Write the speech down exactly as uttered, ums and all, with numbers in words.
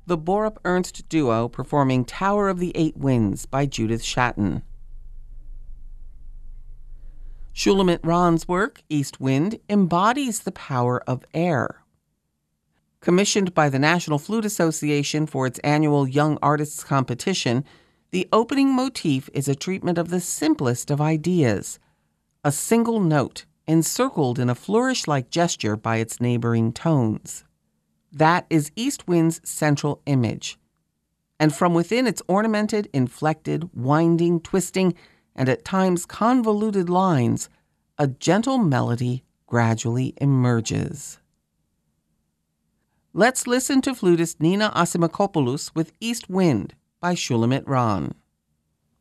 The Borup Ernst Duo performing Tower of the Eight Winds by Judith Shatton. Shulamit Ron's work, East Wind, embodies the power of air. Commissioned by the National Flute Association for its annual Young Artists Competition, the opening motif is a treatment of the simplest of ideas, a single note encircled in a flourish-like gesture by its neighboring tones. That is East Wind's central image. And from within its ornamented, inflected, winding, twisting, and at times convoluted lines, a gentle melody gradually emerges. Let's listen to flutist Nina Asimakopoulos with East Wind by Shulamit Ron.